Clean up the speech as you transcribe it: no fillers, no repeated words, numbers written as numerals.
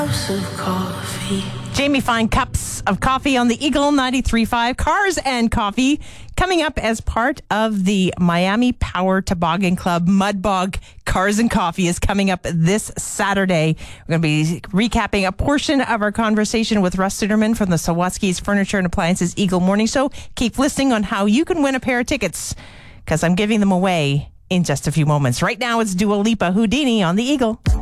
Jamie Fine, Cups of Coffee on the Eagle 93.5. Cars and Coffee coming up as part of the Miami Power Toboggan Club. Mudbog Cars and Coffee is coming up this Saturday. We're going to be recapping a portion of our conversation with Russ Suderman from the Sawatsky's Furniture and Appliances Eagle Morning Show. Keep listening on how you can win a pair of tickets, because I'm giving them away in just a few moments. Right now, it's Dua Lipa, Houdini on the Eagle.